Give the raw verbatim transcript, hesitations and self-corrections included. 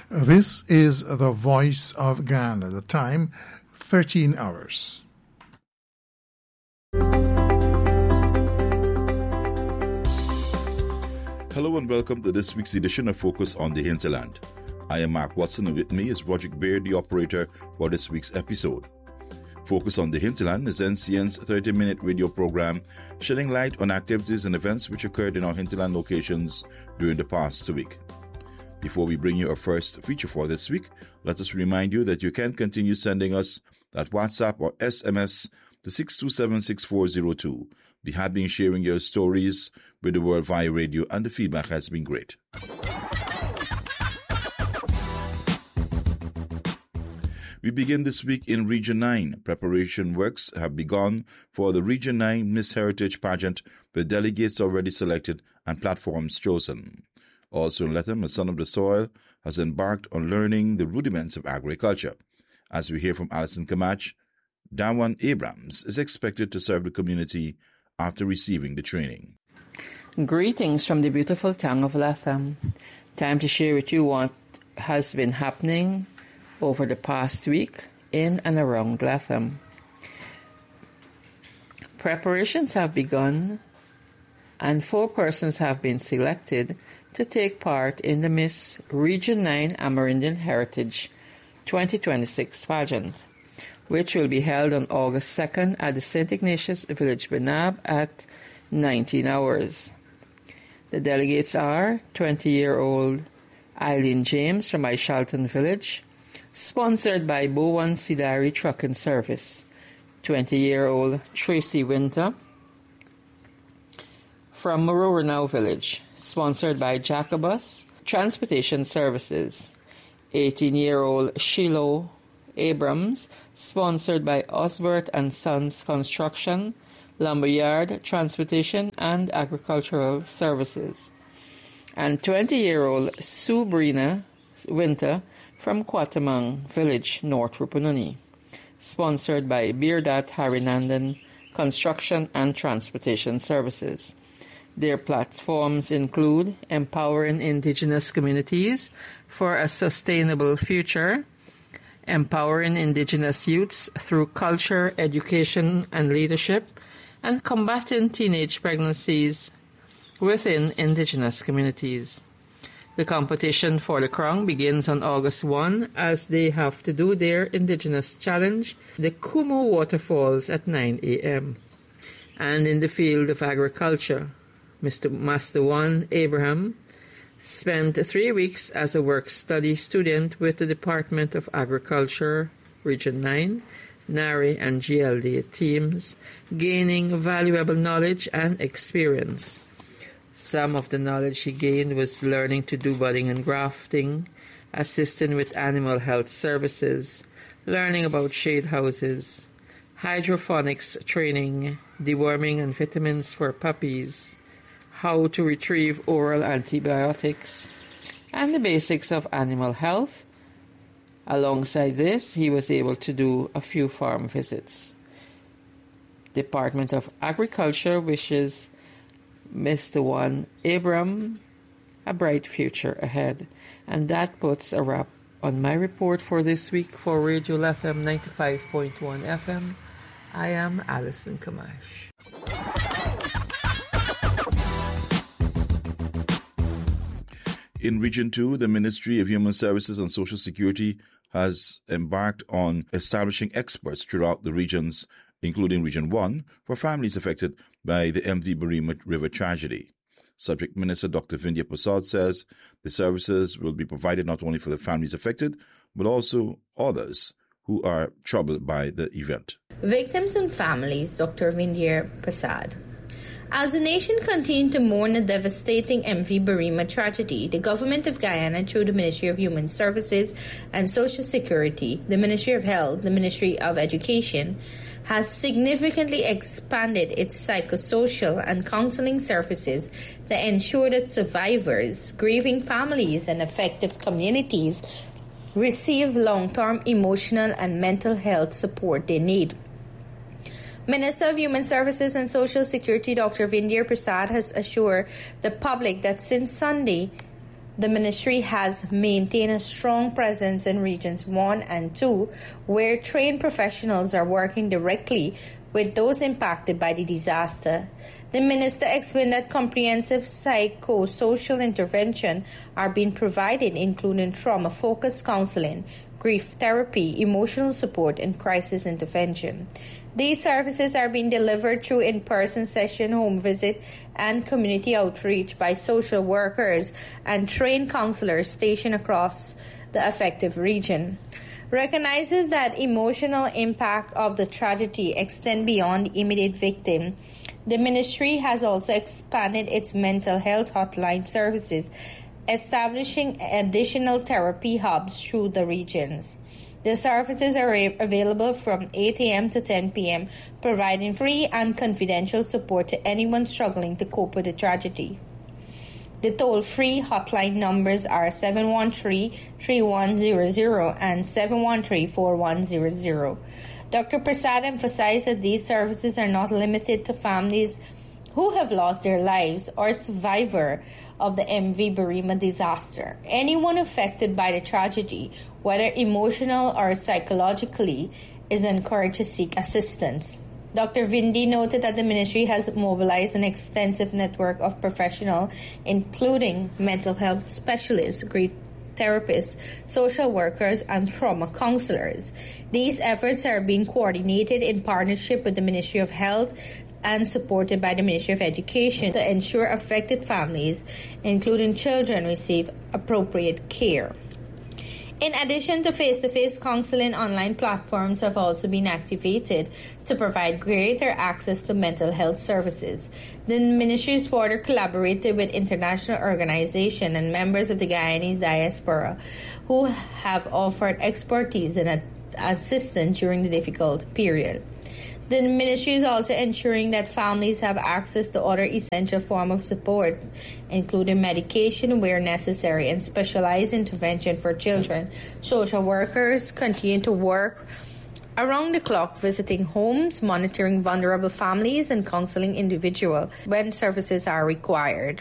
This is the Voice of Ghana. The time, thirteen hours. Hello and welcome to this week's edition of Focus on the Hinterland. I am Mark Watson, and with me is Roderick Baird, the operator for this week's episode. Focus on the Hinterland is N C N's thirty-minute radio program shedding light on activities and events which occurred in our hinterland locations during the past week. Before we bring you our first feature for this week, let us remind you that you can continue sending us that WhatsApp or S M S to six two seven six four zero two. We have been sharing your stories with the world via radio, and the feedback has been great. We begin this week in Region nine. Preparation works have begun for the Region nine Miss Heritage pageant, with delegates already selected and platforms chosen. Also in Lethem, a son of the soil has embarked on learning the rudiments of agriculture. As we hear from Alison Camacho, Dawan Abrams is expected to serve the community after receiving the training. Greetings from the beautiful town of Lethem. Time to share with you what has been happening over the past week in and around Lethem. Preparations have begun and four persons have been selected to take part in the Miss Region nine Amerindian Heritage twenty twenty-six pageant, which will be held on August second at the Saint Ignatius Village, Benab at nineteen hours. The delegates are twenty-year-old Eileen James from Ishalton Village, sponsored by Bowen Sidari Trucking Service, twenty-year-old Tracy Winter from Mororanau Village, sponsored by Jacobus Transportation Services, eighteen-year-old Shiloh Abrams, sponsored by Osbert and Sons Construction, Lumberyard Transportation and Agricultural Services, and twenty-year-old Sue Brina Winter from Quatamang Village, North Rupununi, sponsored by Beardat Harinandan Construction and Transportation Services. Their platforms include empowering indigenous communities for a sustainable future, empowering indigenous youths through culture, education, and leadership, and combating teenage pregnancies within indigenous communities. The competition for the crown begins on August first as they have to do their indigenous challenge, the Kumu Waterfalls, at nine a.m. And in the field of agriculture, Mister Master One Abraham spent three weeks as a work-study student with the Department of Agriculture, Region nine, NARI and G L D teams, gaining valuable knowledge and experience. Some of the knowledge he gained was learning to do budding and grafting, assisting with animal health services, learning about shade houses, hydroponics training, deworming and vitamins for puppies, how to retrieve oral antibiotics, and the basics of animal health. Alongside this, he was able to do a few farm visits. Department of Agriculture wishes Mister One Abram a bright future ahead. And that puts a wrap on my report for this week for Radio Lethem ninety-five point one F M. I am Alison Camacho. In Region two, the Ministry of Human Services and Social Security has embarked on establishing experts throughout the regions, including Region one, for families affected by the M V Barima River tragedy. Subject Minister Doctor Vindhya Prasad says the services will be provided not only for the families affected, but also others who are troubled by the event. Victims and families, Doctor Vindhya Prasad. As the nation continued to mourn the devastating M V Barima tragedy, the Government of Guyana, through the Ministry of Human Services and Social Security, the Ministry of Health, the Ministry of Education, has significantly expanded its psychosocial and counseling services to ensure that survivors, grieving families, and affected communities receive long-term emotional and mental health support they need. Minister of Human Services and Social Security Doctor Vindhya Prasad has assured the public that since Sunday, The ministry has maintained a strong presence in regions one and two, where trained professionals are working directly with those impacted by the disaster. The minister explained that comprehensive psychosocial intervention are being provided, including trauma-focused counseling, grief therapy, emotional support, and crisis intervention. These services are being delivered through in-person session, home visit, and community outreach by social workers and trained counselors stationed across the affected region. Recognizing that emotional impact of the tragedy extend beyond the immediate victim, the ministry has also expanded its mental health hotline services, establishing additional therapy hubs through the regions. The services are available from eight a.m. to ten p.m., providing free and confidential support to anyone struggling to cope with the tragedy. The toll-free hotline numbers are seven one three, three one zero zero and seven one three, four one zero zero. Doctor Prasad emphasized that these services are not limited to families who have lost their lives or survivor of the M V Berrima disaster. Anyone affected by the tragedy, whether emotional or psychologically, is encouraged to seek assistance. Doctor Vindi noted that the ministry has mobilized an extensive network of professionals, including mental health specialists, grief therapists, social workers, and trauma counselors. These efforts are being coordinated in partnership with the Ministry of Health and supported by the Ministry of Education to ensure affected families, including children, receive appropriate care. In addition to face-to-face counseling, online platforms have also been activated to provide greater access to mental health services. The ministry's further collaborated with international organizations and members of the Guyanese diaspora who have offered expertise and assistance during the difficult period. The ministry is also ensuring that families have access to other essential forms of support, including medication where necessary and specialized intervention for children. Social workers continue to work around the clock, visiting homes, monitoring vulnerable families, and counseling individuals when services are required.